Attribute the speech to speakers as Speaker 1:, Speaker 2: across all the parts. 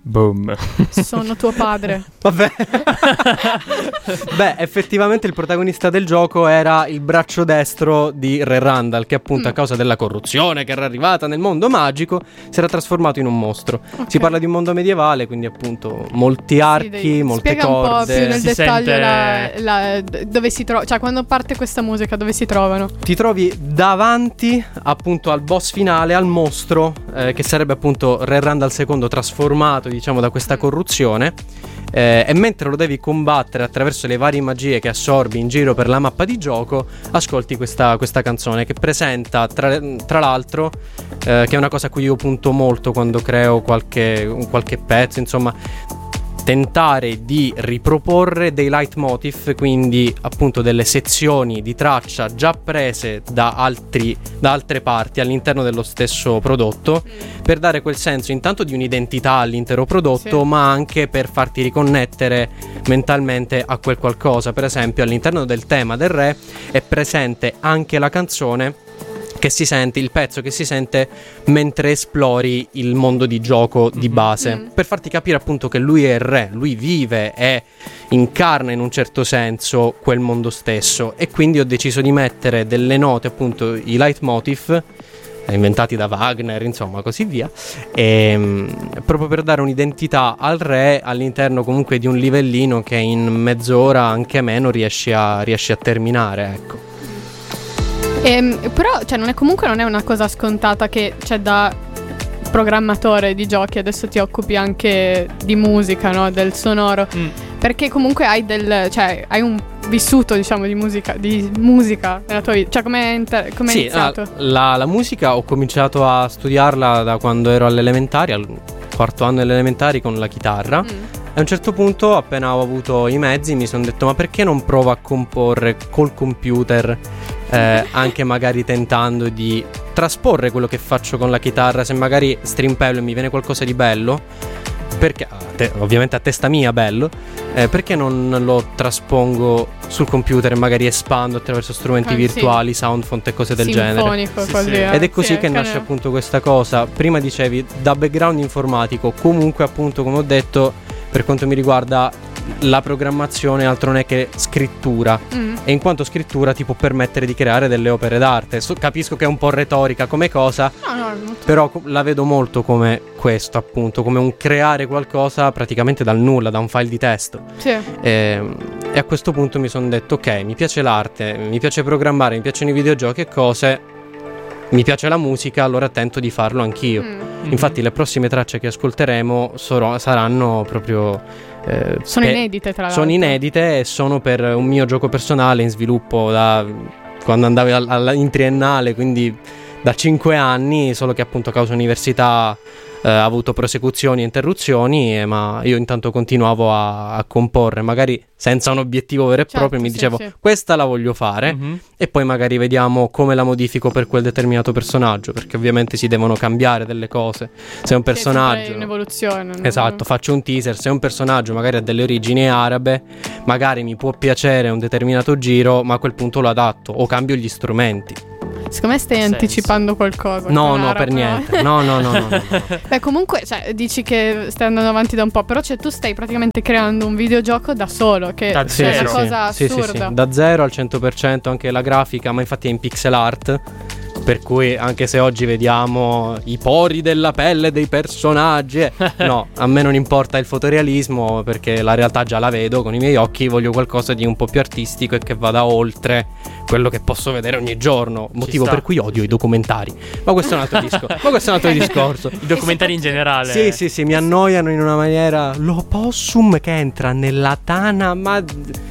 Speaker 1: Boom.
Speaker 2: Sono tuo padre.
Speaker 3: Vabbè. Beh, effettivamente il protagonista del gioco era il braccio destro di Re Randall, che appunto a causa della corruzione che era arrivata nel mondo magico si era trasformato in un mostro.
Speaker 2: Okay.
Speaker 3: Si parla di un mondo medievale, quindi appunto molti archi, molte
Speaker 2: spiega
Speaker 3: corde.
Speaker 2: un po' più nel
Speaker 1: Si
Speaker 2: dettaglio
Speaker 1: sente-
Speaker 2: dove si trova, cioè quando parte questa musica dove si trovano.
Speaker 3: Ti trovi davanti appunto al boss finale, al mostro, che sarebbe appunto Re Randall II trasformato, diciamo, da questa corruzione. E mentre lo devi combattere attraverso le varie magie che assorbi in giro per la mappa di gioco, ascolti questa canzone che presenta tra l'altro, che è una cosa a cui io punto molto quando creo qualche pezzo, insomma, tentare di riproporre dei leitmotiv, quindi appunto delle sezioni di traccia già prese da altre parti all'interno dello stesso prodotto, per dare quel senso intanto di un'identità all'intero prodotto,
Speaker 2: sì,
Speaker 3: ma anche per farti riconnettere mentalmente a quel qualcosa. Per esempio, all'interno del tema del re è presente anche la canzone che si sente, il pezzo che si sente mentre esplori il mondo di gioco di base, per farti capire appunto che lui è il re, lui vive e incarna in un certo senso quel mondo stesso. E quindi ho deciso di mettere delle note, appunto i leitmotiv inventati da Wagner, insomma, così via, proprio per dare un'identità al re all'interno comunque di un livellino che in mezz'ora, anche meno, riesci a terminare, ecco.
Speaker 2: Però cioè non è una cosa scontata che, cioè, da programmatore di giochi adesso ti occupi anche di musica, no? Del sonoro, perché comunque hai hai un vissuto, diciamo, di musica nella tua vita. Cioè come è
Speaker 3: Sì,
Speaker 2: iniziato?
Speaker 3: la musica ho cominciato a studiarla da quando ero all'elementari, al quarto anno delle elementari, con la chitarra. A un certo punto, appena ho avuto i mezzi, mi sono detto: ma perché non provo a comporre col computer, anche magari tentando di trasporre quello che faccio con la chitarra, se magari strimpello e mi viene qualcosa di bello, perché ovviamente a testa mia bello, perché non lo traspongo sul computer e magari espando attraverso strumenti virtuali, sound font e cose del genere.
Speaker 2: Così,
Speaker 3: Ed è così che nasce appunto questa cosa. Prima dicevi da background informatico, comunque appunto, come ho detto, per quanto mi riguarda la programmazione altro non è che scrittura, e in quanto scrittura ti può permettere di creare delle opere d'arte. Capisco che è un po' retorica come cosa, però la vedo molto come questo, appunto, come un creare qualcosa praticamente dal nulla, da un file di testo.
Speaker 2: Sì.
Speaker 3: E a questo punto mi sono detto: ok, mi piace l'arte, mi piace programmare, mi piacciono i videogiochi e cose, mi piace la musica, allora tento di farlo anch'io. Infatti le prossime tracce che ascolteremo saranno proprio
Speaker 2: sono inedite, tra l'altro.
Speaker 3: Sono inedite e sono per un mio gioco personale in sviluppo da quando andavo in triennale, quindi da 5 anni, solo che appunto a causa università ha avuto prosecuzioni e interruzioni, ma io intanto continuavo a comporre, magari senza un obiettivo vero e proprio. Mi dicevo: questa la voglio fare, e poi magari vediamo come la modifico per quel determinato personaggio, perché ovviamente si devono cambiare delle cose. Se è un personaggio,
Speaker 2: un'evoluzione, no?
Speaker 3: Esatto, faccio un teaser. Se è un personaggio magari ha delle origini arabe, magari mi può piacere un determinato giro, ma a quel punto lo adatto o cambio gli strumenti.
Speaker 2: Secondo me stai anticipando qualcosa.
Speaker 3: No, per niente. No.
Speaker 2: Beh, comunque, cioè, dici che stai andando avanti da un po', però tu stai praticamente creando un videogioco da solo, che è una cosa assurda.
Speaker 3: Sì. Da 0 al 100%, anche la grafica, ma infatti è in pixel art, per cui anche se oggi vediamo i pori della pelle dei personaggi, no, a me non importa il fotorealismo, perché la realtà già la vedo con i miei occhi. Voglio qualcosa di un po' più artistico e che vada oltre quello che posso vedere ogni giorno, motivo per cui odio i documentari. Ma questo è un altro discorso.
Speaker 1: I documentari in generale.
Speaker 3: Sì, mi annoiano in una maniera. L'opossum che entra nella tana, ma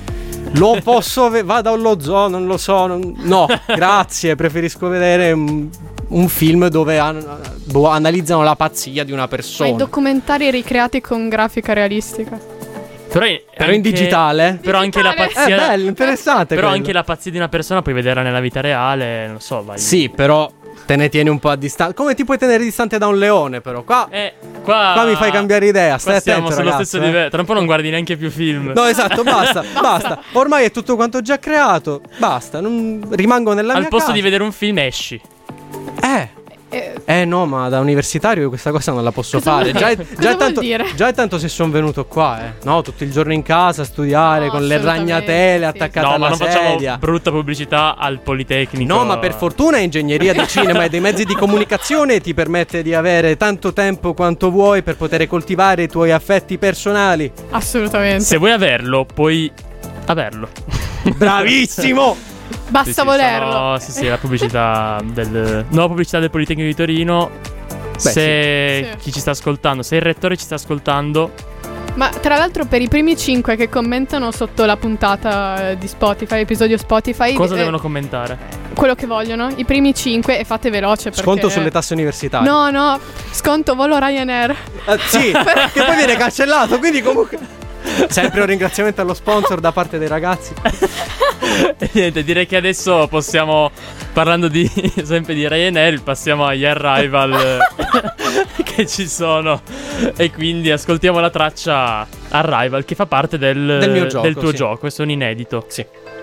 Speaker 3: lo posso vado allo zoo, non lo so, no, grazie, preferisco vedere un film dove analizzano la pazzia di una persona.
Speaker 2: Ma i documentari ricreati con grafica realistica.
Speaker 3: Però in digitale.
Speaker 1: Però anche la pazzia.
Speaker 3: È bello, interessante.
Speaker 1: Però
Speaker 3: quello.
Speaker 1: anche la pazzia di una persona puoi vederla nella vita reale, non so, vai.
Speaker 3: Sì, però te ne tieni un po' a distanza. Come ti puoi tenere distante da un leone, però? Qua mi fai cambiare idea. Stai attento,
Speaker 1: siamo sullo
Speaker 3: ragazzo,
Speaker 1: stesso livello. Tra un po' non guardi neanche più film.
Speaker 3: No, esatto, basta. Ormai è tutto quanto già creato. Basta, non rimango nella mia
Speaker 1: casa. Al posto
Speaker 3: di
Speaker 1: vedere un film esci.
Speaker 3: No, ma da universitario questa cosa non la posso fare. Già è tanto se sono venuto qua, no, tutto il giorno in casa a studiare con le ragnatele attaccate alla sedia. No, ma non
Speaker 1: facciamo brutta pubblicità al Politecnico.
Speaker 3: No, ma per fortuna ingegneria del cinema e dei mezzi di comunicazione ti permette di avere tanto tempo quanto vuoi per poter coltivare i tuoi affetti personali.
Speaker 2: Assolutamente.
Speaker 1: Se vuoi averlo, puoi averlo.
Speaker 3: Bravissimo!
Speaker 2: Basta volerlo.
Speaker 1: Sì, la pubblicità nuova pubblicità del Politecnico di Torino. Chi ci sta ascoltando, se il rettore ci sta ascoltando.
Speaker 2: Ma tra l'altro per i primi 5 che commentano sotto la puntata di Spotify, episodio Spotify,
Speaker 1: cosa devono commentare?
Speaker 2: Quello che vogliono, i primi 5, e fate veloce perché...
Speaker 3: Sconto sulle tasse universitarie.
Speaker 2: No, sconto volo Ryanair.
Speaker 3: Sì, che poi viene cancellato, quindi comunque... Sempre un ringraziamento allo sponsor da parte dei ragazzi.
Speaker 1: E niente, direi che adesso possiamo, parlando sempre di Ryanair, passiamo agli Arrival che ci sono. E quindi ascoltiamo la traccia Arrival, che fa parte del mio gioco, del tuo gioco. Questo è un inedito.
Speaker 3: Sì.